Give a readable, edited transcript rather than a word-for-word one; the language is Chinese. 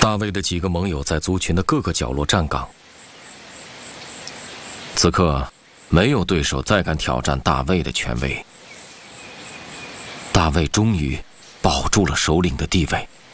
大卫的几个盟友在族群的各个角落站岗。此刻，没有对手再敢挑战大卫的权威。大卫终于保住了首领的地位。